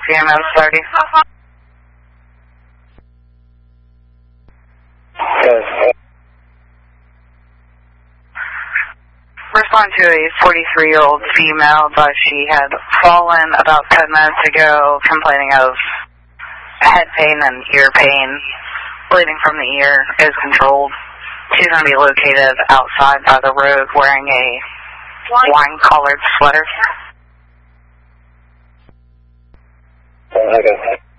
CMS 30. Respond to a 43-year-old female, but she had fallen about 10 minutes ago, complaining of head pain and ear pain. Bleeding from the ear is controlled. She's going to be located outside by the road wearing a wine-collared sweater. Okay.